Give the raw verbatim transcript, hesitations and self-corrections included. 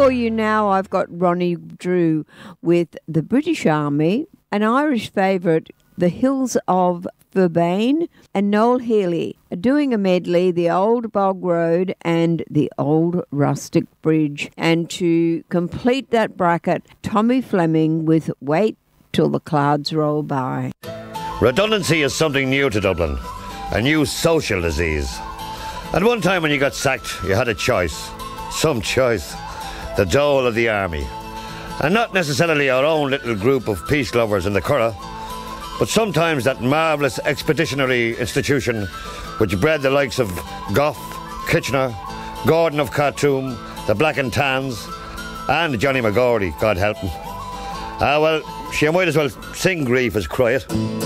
for you now, I've got Ronnie Drew with the British Army, an Irish favourite, The Hills of Verbain, and Noel Healy doing a medley, The Old Bog Road and The Old Rustic Bridge. And to complete that bracket, Tommy Fleming with Wait Till the Clouds Roll By. Redundancy is something new to Dublin, a new social disease. At one time when you got sacked, you had a choice, some choice, the dole of the army. And not necessarily our own little group of peace lovers in the Curragh, but sometimes that marvellous expeditionary institution which bred the likes of Gough, Kitchener, Gordon of Khartoum, the Black and Tans, and Johnny McGordy, God help him. Ah, well, she might as well sing grief as cry it.